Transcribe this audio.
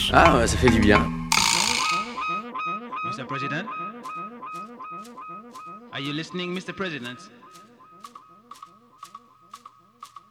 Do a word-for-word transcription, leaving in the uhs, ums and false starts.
Ah, ça fait du bien. mister President? Are you listening, mister President?